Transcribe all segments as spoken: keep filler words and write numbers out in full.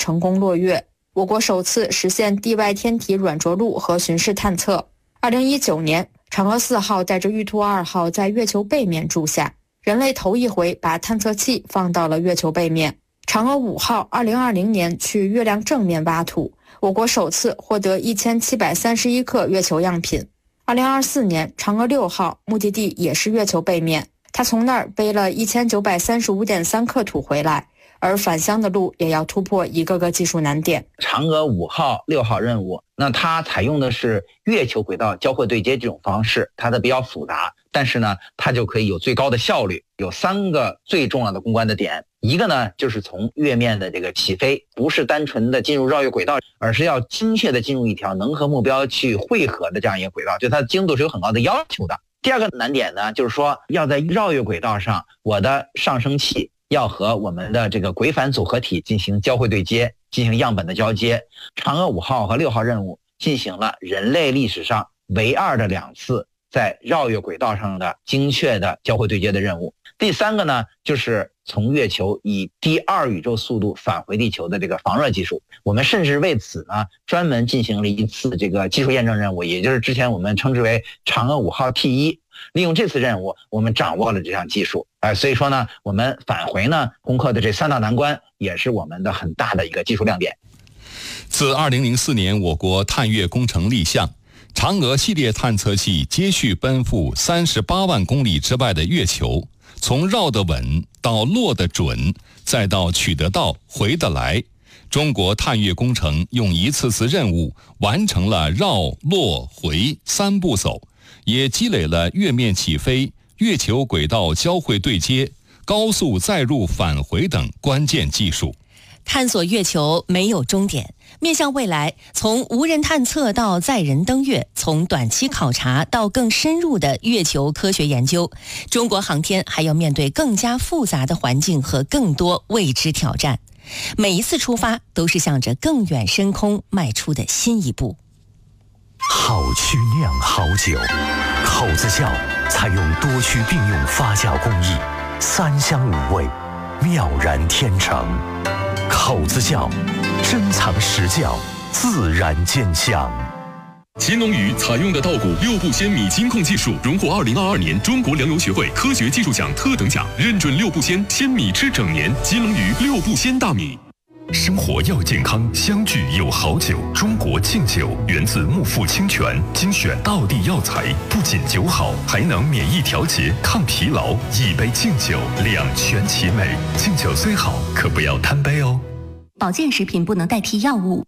成功落月，我国首次实现地外天体软着陆和巡视探测。二零一九年，嫦娥四号带着玉兔二号在月球背面驻下，人类头一回把探测器放到了月球背面。嫦娥五号二零二零年去月亮正面挖土，我国首次获得一千七百三十一克月球样品。二零二四年，嫦娥六号目的地也是月球背面，它从那儿背了一千九百三十五点三克土回来，而返乡的路也要突破一个个技术难点。 嫦娥五号、六号任务，那它采用的是月球轨道交会对接这种方式，它的比较复杂，但是呢，它就可以有最高的效率。有三个最重要的攻关的点，一个呢就是从月面的这个起飞，不是单纯的进入绕月轨道，而是要精确的进入一条能和目标去汇合的这样一个轨道，就它的精度是有很高的要求的。第二个难点呢，就是说要在绕月轨道上，我的上升器要和我们的这个轨返组合体进行交会对接，进行样本的交接。嫦娥五号和六号任务进行了人类历史上唯二的两次在绕月轨道上的精确的交会对接的任务。第三个呢，就是从月球以第二宇宙速度返回地球的这个防热技术。我们甚至为此呢，专门进行了一次这个技术验证任务，也就是之前我们称之为嫦娥五号 T 一。利用这次任务，我们掌握了这项技术，哎，所以说呢，我们返回呢攻克的这三大难关，也是我们的很大的一个技术亮点。 自二零零四年我国探月工程立项，嫦娥系列探测器接续奔赴三十八万公里之外的月球，从绕得稳到落得准，再到取得到回得来，中国探月工程用一次次任务完成了绕落回三步走，也积累了月面起飞、月球轨道交会对接、高速载入返回等关键技术。 探索月球没有终点，面向未来，从无人探测到载人登月，从短期考察到更深入的月球科学研究，中国航天还要面对更加复杂的环境和更多未知挑战。每一次出发都是向着更远深空迈出的新一步。 好曲酿好酒，口子窖采用多区并用发酵工艺，三香五味，妙然天成。口子窖，珍藏实窖，自然见香。 乾隆鱼采用的稻谷六步鲜米金控技术，荣获二零二二年中国粮油学会科学技术奖特等奖，认准六步鲜，鲜米吃整年。乾隆鱼六步鲜大米。 生活要健康，相聚有好酒。中国敬酒源自木富清泉，精选道地药材，不仅酒好，还能免疫调节、抗疲劳。一杯敬酒，两全其美。敬酒虽好，可不要贪杯哦。 保健食品不能代替药物。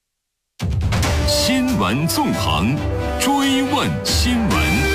新闻纵横，追问新闻。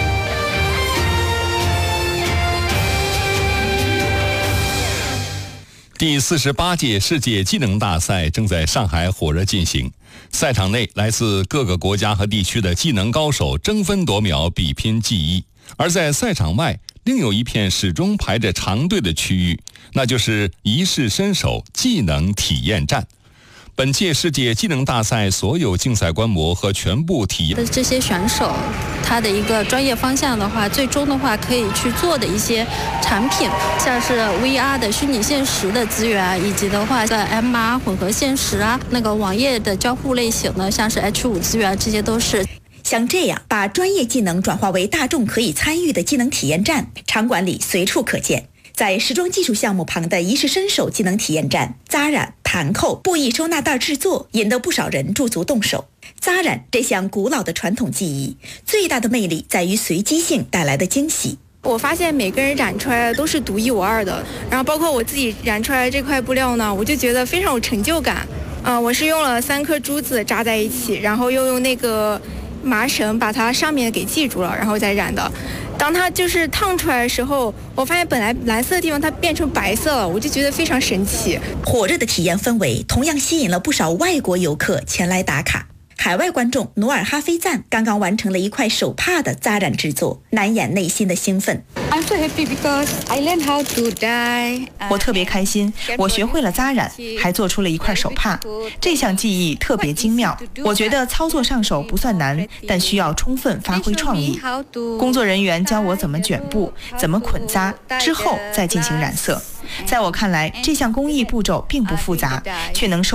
第四十八届世界技能大赛正在上海火热进行，赛场内来自各个国家和地区的技能高手争分夺秒，比拼技艺。而在赛场外，另有一片始终排着长队的区域，那就是一试身手技能体验站。本届世界技能大赛所有竞赛观摩和全部体验的这些选手，他的一个专业方向的话，最终的话可以去做的一些产品，像是 V R 的虚拟现实的资源，以及的话在 M R 混合现实啊，那个网页的交互类型的，像是 H 五 资源，这些都是。 像这样把专业技能转化为大众可以参与的技能体验站，场馆里随处可见。在时装技术项目旁的一试身手技能体验站，扎染、盘扣、布艺收纳袋制作引得不少人驻足动手。扎染这项古老的传统技艺，最大的魅力在于随机性带来的惊喜。 我发现每个人染出来的都是独一无二的，然后包括我自己染出来这块布料呢，我就觉得非常有成就感。嗯、呃，我是用了三颗珠子扎在一起，然后又用那个麻绳把它上面给系住了，然后再染的。当它就是烫出来的时候，我发现本来蓝色的地方它变成白色了，我就觉得非常神奇。 火热的体验氛围同样吸引了不少外国游客前来打卡。海外观众努尔哈菲赞刚刚完成了一块手帕的扎染制作，难掩内心的兴奋。 I'm so happy because I learned how to dye. 我特别开心，我学会了扎染，还做出了一块手帕。这项技艺特别精妙，我觉得操作上手不算难，但需要充分发挥创意。工作人员教我怎么卷布，怎么捆扎，之后再进行染色。在我看来，这项工艺步骤并不复杂，却能收